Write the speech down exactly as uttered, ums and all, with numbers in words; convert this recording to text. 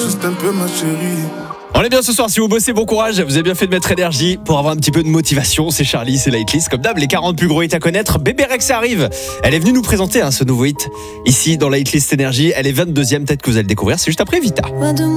juste un peu ma chérie. On est bien ce soir, si vous bossez, bon courage, vous avez bien fait de mettre énergie pour avoir un petit peu de motivation. C'est Charlie, c'est la hitlist. Comme d'hab, les quarante plus gros hits à connaître. Bébé Rex arrive. Elle est venue nous présenter hein, ce nouveau hit ici dans la hitlist énergie. Elle est vingt-deuxième, peut-être que vous allez le découvrir. C'est juste après Vita.